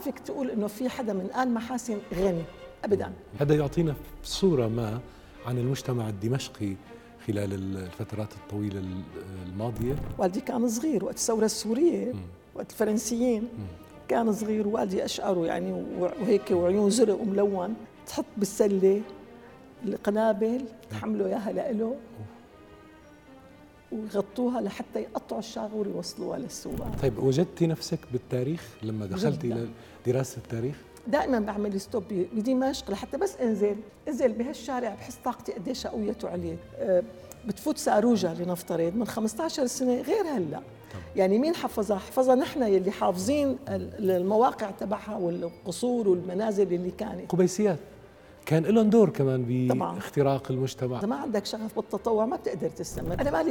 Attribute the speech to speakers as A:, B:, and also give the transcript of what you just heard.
A: فيك تقول إنه في حدا من آل محاسن غني أبداً.
B: هذا يعطينا صورة ما عن المجتمع الدمشقي خلال الفترات الطويلة الماضية.
A: والدي كان صغير وقت الثورة السورية، وقت الفرنسيين كان صغير، والدي أشعره يعني وهيك وعيون زرق وملون، تحط بالسلة القنابل تحملوا إياها لإله ويغطوها لحتى يقطعوا الشاغور ويوصلوها للسواق.
B: طيب وجدتي نفسك بالتاريخ لما دخلتي لدراسة التاريخ؟
A: دائما بعمل ستوب بدمشق لحتى بس انزل بهالشارع بحس طاقتي قديش قويت وعليت. بتفوت ساروجة لنفترض من 15 سنة غير هلا. يعني مين حفظها؟ حفظها نحن يلي حافظين المواقع تبعها والقصور والمنازل اللي كانت.
B: قبيسيات كان لهم دور كمان باختراق المجتمع.
A: إذا ما عندك شغف بالتطوع ما بتقدر تستمر. أنا مالي